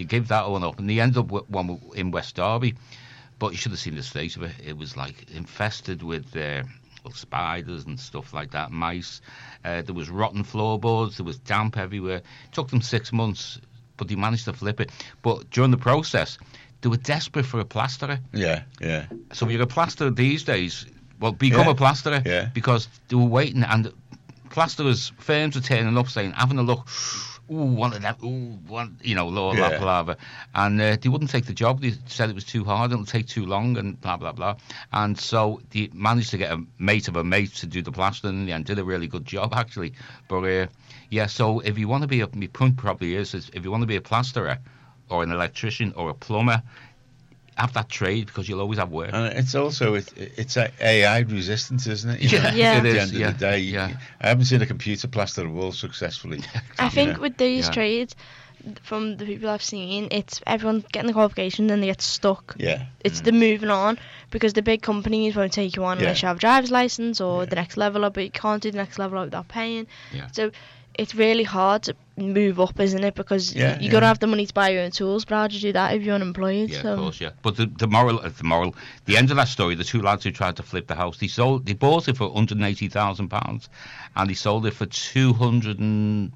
they gave that one up, and they ended up with one in West Derby. But you should have seen the state of it. It was like infested with spiders and stuff like that, mice. There was rotten floorboards. There was damp everywhere. It took them 6 months, but they managed to flip it. But during the process, they were desperate for a plasterer. Yeah. So if you're a plasterer these days, well, become a plasterer because they were waiting, and plasterers, firms are turning up saying, having a look, one of them, one, lava. And they wouldn't take the job. They said it was too hard, it'll take too long, and blah, blah, blah. And so they managed to get a mate of a mate to do the plastering and did a really good job, actually. But, so if you want to be, my point probably is if you want to be a plasterer or an electrician or a plumber, have that trade because you'll always have work. And it's also it's AI resistant, isn't it? Yeah. At the end of the day, I haven't seen a computer plaster a wall successfully. I think with these trades, from the people I've seen, it's everyone getting the qualification and they get stuck. Yeah. It's the moving on because the big companies won't take you on unless you have a driver's license or the next level up, but you can't do the next level up without paying. Yeah. So it's really hard to move up, isn't it? Because you got to have the money to buy your own tools, but how do you do that if you're unemployed? Yeah, of course, yeah. But the end of that story, the two lads who tried to flip the house, they bought it for £180,000 and they sold it for £204.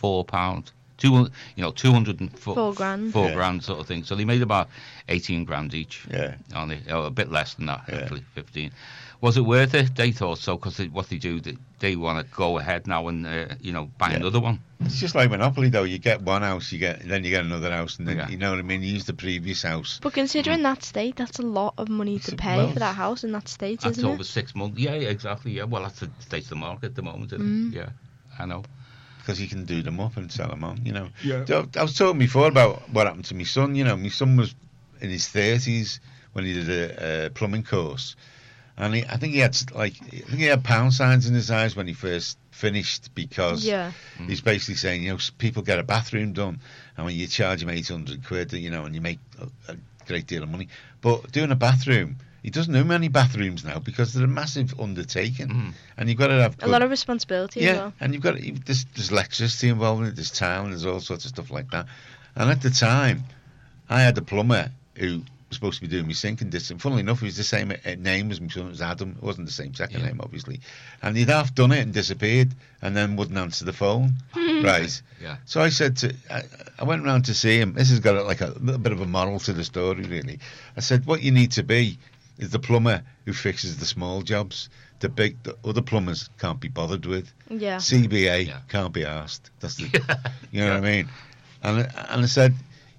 £4 grand. £4 grand sort of thing. So they made about 18 grand each. Yeah. On it, a bit less than that, actually, 15. Was it worth it? They thought so, because what they do, they want to go ahead now and buy another one. It's just like Monopoly, though. You get one house, then you get another house, and then you know what I mean. You use the previous house. But considering that state, that's a lot of money to pay for that house in that state, isn't it? That's over 6 months. Yeah, exactly. Yeah, well, that's the state of the market at the moment, isn't it? Yeah, I know. Because you can do them up and sell them on, Yeah. I was talking before about what happened to my son. My son was in his 30s when he did a plumbing course. And I think he had pound signs in his eyes when he first finished because he's basically saying, people get a bathroom done and when you charge him 800 quid, and you make a great deal of money. But doing a bathroom, he doesn't know many bathrooms now because they're a massive undertaking, and you've got to have a lot of responsibility. as well. And you've got there's electricity involved in it, there's tile, there's all sorts of stuff like that. And at the time, I had a plumber who was supposed to be doing my sink and distance. Funnily enough, he was the same name as my son. It was Adam. It wasn't the same second name, obviously. And he'd half done it and disappeared, and then wouldn't answer the phone. Right. Yeah. So I said I went round to see him. This has got like a little bit of a moral to the story, really. I said, what you need to be is the plumber who fixes the small jobs. The other plumbers can't be bothered with. Yeah. CBA can't be asked. That's the, you know what I mean? And I said,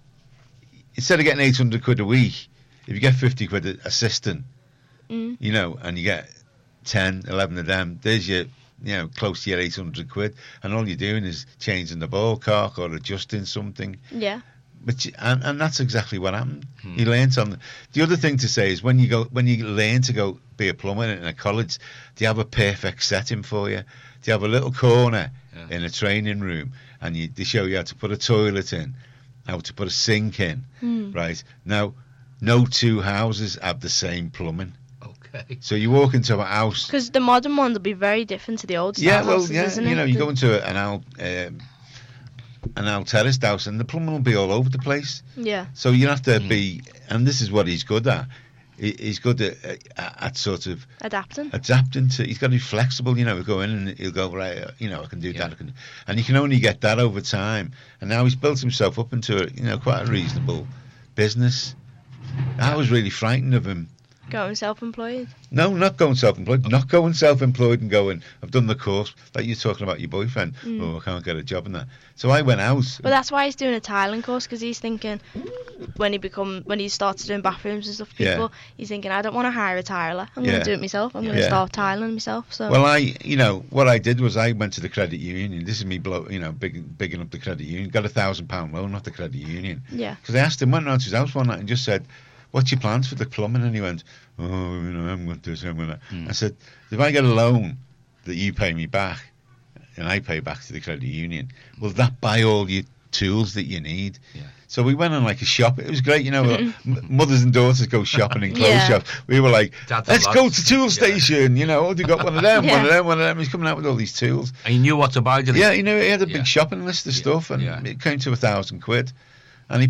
instead of getting 800 quid a week, if you get 50 quid assistant, and you get 10, 11 of them, there's your, close to your 800 quid, and all you're doing is changing the ballcock or adjusting something. Yeah. But and that's exactly what happened. He learnt on the other thing to say is when you learn to go be a plumber in a college, do you have a perfect setting for you? Do you have a little corner in a training room, and they show you how to put a toilet in, how to put a sink in, right? Now, no two houses have the same plumbing. Okay. So you walk into a house because the modern ones will be very different to the old style houses, isn't it? You go into an old terraced house and the plumbing will be all over the place. Yeah. So you have to be, and this is what he's good at. He's good at sort of adapting to. He's got to be flexible. He'll go in and he'll go right. I can do that. And you can only get that over time. And now he's built himself up into quite a reasonable business. I was really frightened of him. Going self-employed? No, not going self-employed. Not going self-employed and going, I've done the course. Like you're talking about your boyfriend. Oh, I can't get a job in that. So I went out. But that's why he's doing a tiling course, because he's thinking when he starts doing bathrooms and stuff for people, he's thinking, I don't want to hire a tiler. I'm going to do it myself. I'm going to start tiling myself. So. Well, what I did was I went to the credit union. This is me, bigging up the credit union. Got £1,000 loan off the credit union. Yeah. Because I asked him, went round to his house one night and just said, what's your plans for the plumbing? And he went, I'm going to do this, I'm going to. I said, if I get a loan that you pay me back and I pay back to the credit union, will that buy all your tools that you need? Yeah. So we went on like a shop. It was great, mothers and daughters go shopping in clothes shops. We were like, let's go to tool station, you got one of them, one of them. He's coming out with all these tools. And he knew what to buy, did he? Yeah, he had a big shopping list of stuff, and it came to £1,000 quid.